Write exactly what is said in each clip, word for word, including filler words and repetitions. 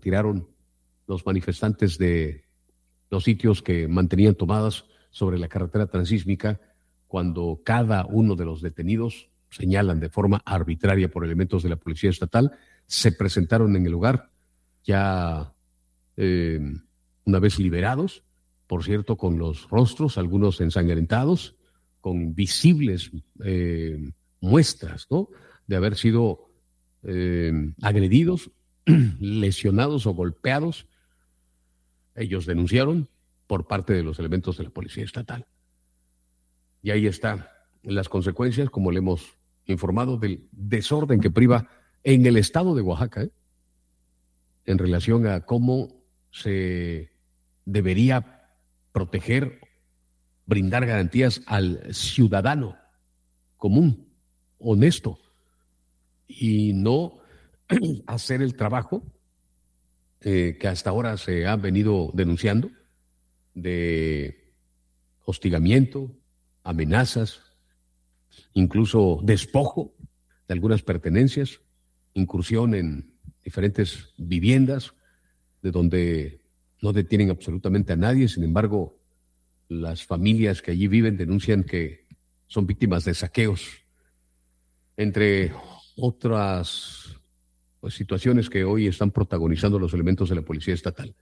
retiraron los manifestantes de los sitios que mantenían tomadas sobre la carretera transísmica, cuando cada uno de los detenidos, señalan de forma arbitraria por elementos de la Policía Estatal, se presentaron en el lugar ya eh, una vez liberados, por cierto, con los rostros, algunos ensangrentados, con visibles eh, muestras, ¿no?, de haber sido eh, agredidos, lesionados o golpeados. Ellos denunciaron por parte de los elementos de la Policía Estatal. Y ahí están las consecuencias, como le hemos informado, del desorden que priva en el estado de Oaxaca, ¿eh? en relación a cómo se debería proteger, brindar garantías al ciudadano común, honesto, y no hacer el trabajo eh, que hasta ahora se ha venido denunciando de hostigamiento, amenazas, incluso despojo de algunas pertenencias, incursión en diferentes viviendas de donde no detienen absolutamente a nadie. Sin embargo, las familias que allí viven denuncian que son víctimas de saqueos, entre otras pues, situaciones que hoy están protagonizando los elementos de la Policía Estatal.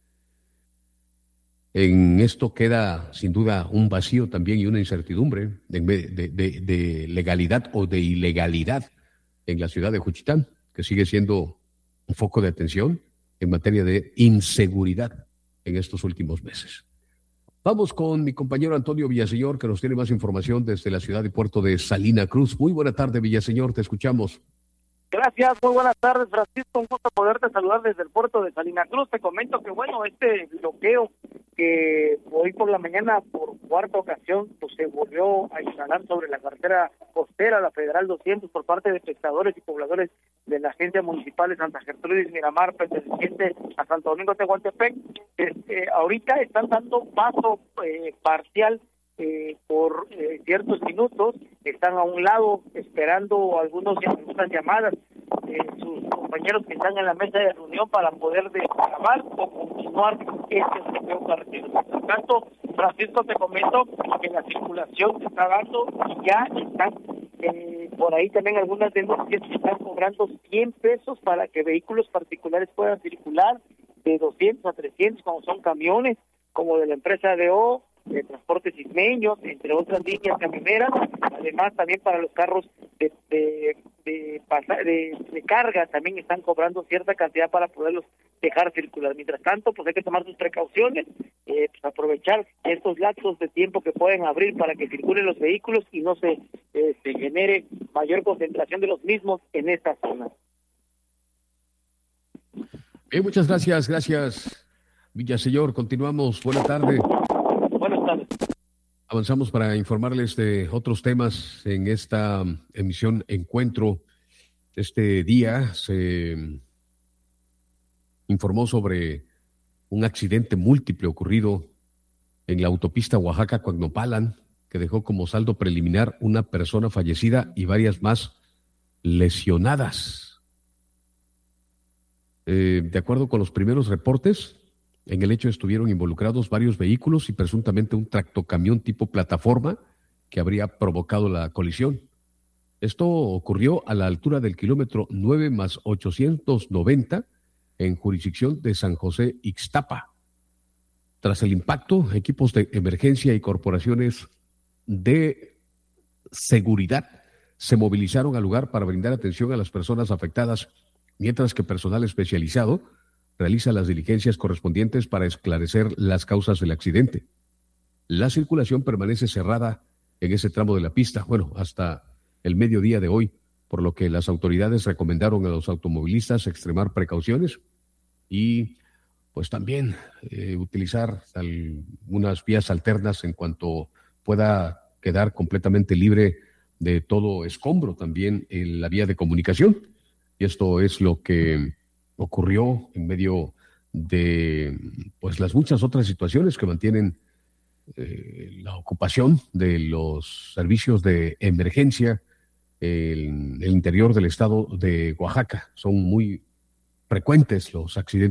En esto queda sin duda un vacío también y una incertidumbre de, de, de, de legalidad o de ilegalidad en la ciudad de Juchitán, que sigue siendo un foco de atención en materia de inseguridad en estos últimos meses. Vamos con mi compañero Antonio Villaseñor, que nos tiene más información desde la ciudad y puerto de Salina Cruz. Muy buena tarde, Villaseñor, te escuchamos. Gracias, muy buenas tardes, Francisco, un gusto poderte saludar desde el puerto de Salina Cruz. Te comento que, bueno, este bloqueo que hoy por la mañana, por cuarta ocasión, pues se volvió a instalar sobre la carretera costera, la Federal doscientos, por parte de pescadores y pobladores de la agencia municipal de Santa Gertrudis, Miramar, perteneciente a Santo Domingo, Tehuantepec. Este, ahorita están dando paso eh, parcial Eh, por eh, ciertos minutos, están a un lado esperando algunos algunas llamadas de eh, sus compañeros que están en la mesa de reunión para poder destrabar o continuar este bloqueo carretero. Por tanto, Francisco, te comento que la circulación se está dando y ya están eh, por ahí también algunas denuncias que están cobrando cien pesos para que vehículos particulares puedan circular, de doscientos a trescientos, como son camiones, como de la empresa D O, de transportes ismeños, entre otras líneas camioneras. Además, también para los carros de de de, de, de carga también están cobrando cierta cantidad para poderlos dejar circular. Mientras tanto, pues hay que tomar sus precauciones, eh, pues aprovechar estos lapsos de tiempo que pueden abrir para que circulen los vehículos y no se, eh, se genere mayor concentración de los mismos en esta zona. Bien, muchas gracias, gracias, Villaseñor. Continuamos. Buenas tardes. Buenas tardes. Avanzamos para informarles de otros temas en esta emisión Encuentro. Este día se informó sobre un accidente múltiple ocurrido en la autopista Oaxaca-Coagnopalan, que dejó como saldo preliminar una persona fallecida y varias más lesionadas. Eh, de acuerdo con los primeros reportes, en el hecho estuvieron involucrados varios vehículos y presuntamente un tractocamión tipo plataforma que habría provocado la colisión. Esto ocurrió a la altura del kilómetro nueve más ochocientos noventa en jurisdicción de San José Ixtapa. Tras el impacto, equipos de emergencia y corporaciones de seguridad se movilizaron al lugar para brindar atención a las personas afectadas, mientras que personal especializado realiza las diligencias correspondientes para esclarecer las causas del accidente. La circulación permanece cerrada en ese tramo de la pista, bueno, hasta el mediodía de hoy, por lo que las autoridades recomendaron a los automovilistas extremar precauciones y pues también eh, utilizar algunas vías alternas en cuanto pueda quedar completamente libre de todo escombro también en la vía de comunicación. Y esto es lo que ocurrió en medio de pues las muchas otras situaciones que mantienen eh, la ocupación de los servicios de emergencia en el interior del estado de Oaxaca. Son muy frecuentes los accidentes